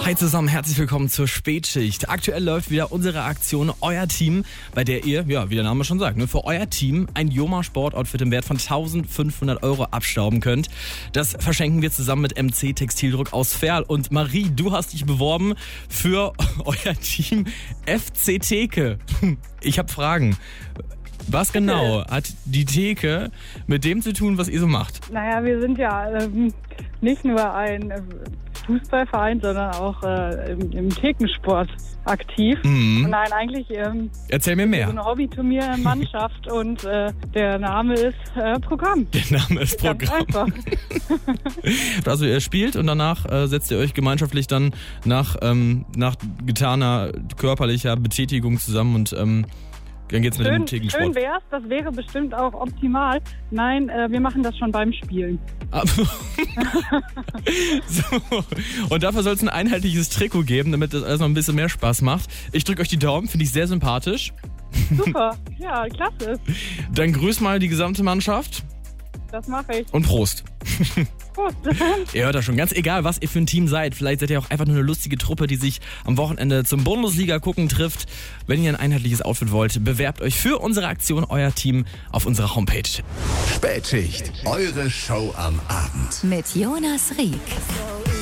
Hi zusammen, herzlich willkommen zur Spätschicht. Aktuell läuft wieder unsere Aktion Euer Team, bei der ihr, ja, wie der Name schon sagt, für euer Team ein Joma Sportoutfit im Wert von 1.500 € abstauben könnt. Das verschenken wir zusammen mit MC Textildruck aus Verl. Und Marie, du hast dich beworben für euer Team FC Theke. Ich habe Fragen. Was genau hat die Theke mit dem zu tun, was ihr so macht? Naja, wir sind ja nicht nur ein Fußballverein, sondern auch im Thekensport aktiv. Mhm. Nein, eigentlich Erzähl mir mehr. so eine Hobbyturniermannschaft und der Name ist Programm. Der Name ist Programm. Ganz einfach. Also ihr spielt und danach setzt ihr euch gemeinschaftlich dann nach getaner körperlicher Betätigung zusammen und dann geht's mit dem Thekensport. Schön wär's, das wäre bestimmt auch optimal. Nein, wir machen das schon beim Spielen. So. Und dafür soll es ein einheitliches Trikot geben, damit das alles noch ein bisschen mehr Spaß macht. Ich drücke euch die Daumen, finde ich sehr sympathisch. Super, ja, klasse. Dann grüß mal die gesamte Mannschaft. Das mache ich. Und Prost. Prost. Ihr hört das schon, ganz egal, was ihr für ein Team seid. Vielleicht seid ihr auch einfach nur eine lustige Truppe, die sich am Wochenende zum Bundesliga-Gucken trifft. Wenn ihr ein einheitliches Outfit wollt, bewerbt euch für unsere Aktion Euer Team auf unserer Homepage. Spätschicht, eure Show am Abend. Mit Jonas Rieck.